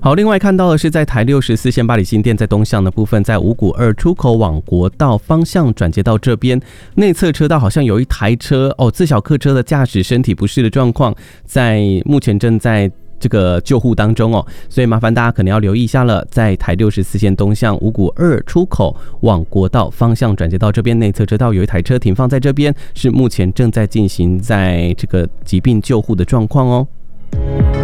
好，另外看到的是在台64线八里新店在东向的部分，在五股2出口往国道方向转接道这边内侧车道好像有一台车自小客车的驾驶身体不适的状况，在目前正在这个救护当中所以麻烦大家可能要留意一下了。在台64线东向五股2出口往国道方向转接道这边内侧车道有一台车停放在这边，是目前正在进行在这个疾病救护的状况